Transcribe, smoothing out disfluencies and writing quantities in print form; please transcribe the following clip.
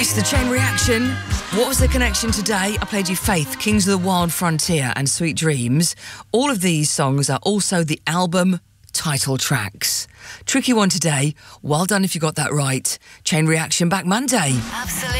Yes, the Chain Reaction. What was the connection today? I played you Faith, Kings of the Wild Frontier and Sweet Dreams. All of these songs are also the album title tracks. Tricky one today. Well done if you got that right. Chain Reaction back Monday. Absolutely.